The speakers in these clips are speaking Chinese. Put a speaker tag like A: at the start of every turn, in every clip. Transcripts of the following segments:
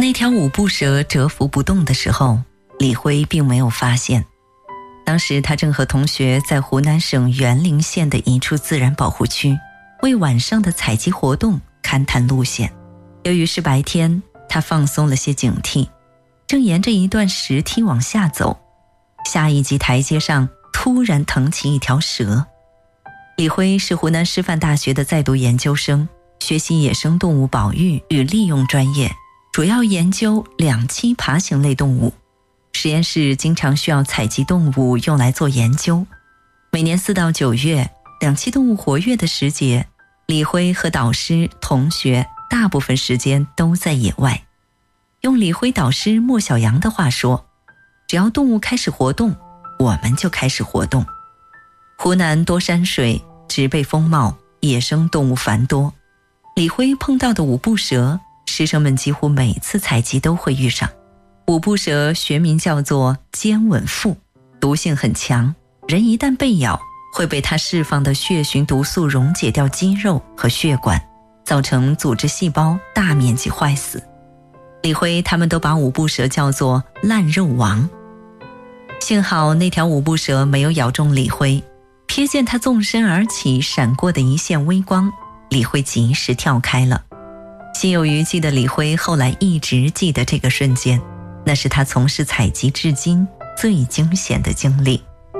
A: 那条五步蛇蛰伏不动的时候，李辉并没有发现。当时他正和同学在湖南省沅陵县的一处自然保护区为晚上的采集活动勘探路线。由于是白天，他放松了些警惕，正沿着一段石梯往下走，下一级台阶上突然腾起一条蛇。李辉是湖南师范大学的在读研究生，学习野生动物保育与利用专业，主要研究两栖爬行类动物。实验室经常需要采集动物用来做研究。每年4到9月，两栖动物活跃的时节，李辉和导师、同学大部分时间都在野外。用李辉导师莫小阳的话说，只要动物开始活动，我们就开始活动。湖南多山水，植被丰茂，野生动物繁多。李辉碰到的五步蛇，师生们几乎每次采集都会遇上。五步蛇学名叫做尖吻腹，毒性很强，人一旦被咬，会被它释放的血循毒素溶解掉肌肉和血管，造成组织细胞大面积坏死。李辉他们都把五步蛇叫做烂肉王。幸好那条五步蛇没有咬中李辉，瞥见他纵身而起闪过的一线微光，李辉及时跳开了。心有余悸的李辉后来一直记得这个瞬间，那是他从事采集至今最惊险的经历。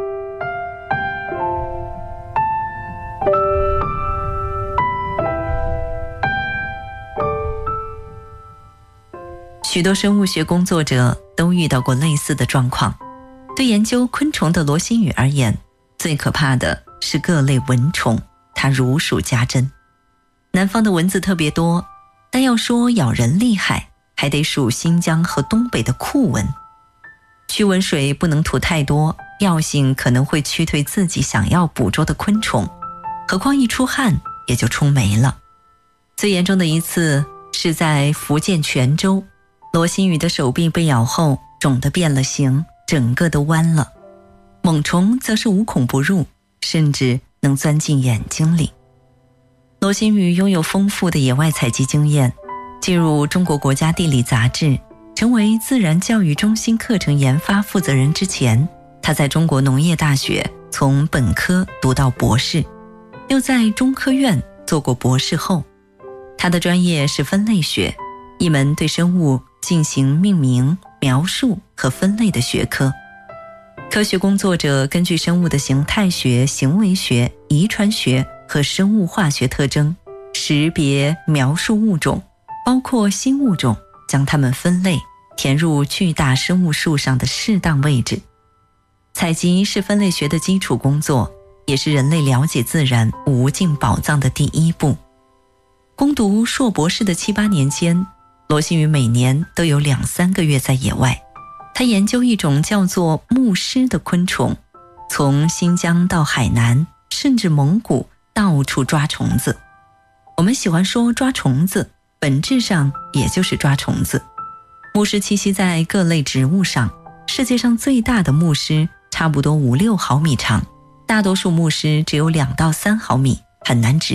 A: 许多生物学工作者都遇到过类似的状况。对研究昆虫的罗新宇而言，最可怕的是各类蚊虫，它如数家珍。南方的蚊子特别多，但要说咬人厉害，还得数新疆和东北的酷蚊。驱蚊水不能涂太多，药性可能会驱退自己想要捕捉的昆虫，何况一出汗也就出没了。最严重的一次是在福建泉州，罗新宇的手臂被咬后肿得变了形，整个都弯了。猛虫则是无孔不入，甚至能钻进眼睛里。罗新宇拥有丰富的野外采集经验，进入中国国家地理杂志，成为自然教育中心课程研发负责人之前，他在中国农业大学从本科读到博士，又在中科院做过博士后。他的专业是分类学，一门对生物进行命名、描述和分类的学科。科学工作者根据生物的形态学、行为学、遗传学和生物化学特征，识别、描述物种，包括新物种，将它们分类，填入巨大生物树上的适当位置。采集是分类学的基础工作，也是人类了解自然无尽宝藏的第一步。攻读硕博士的7、8年间，罗新宇每年都有2、3个月在野外。他研究一种叫做牧狮的昆虫，从新疆到海南，甚至蒙古，到处抓虫子。我们喜欢说抓虫子，本质上也就是抓虫子。牧狮栖息在各类植物上，世界上最大的牧狮差不多5、6毫米长，大多数牧狮只有2到3毫米，很难直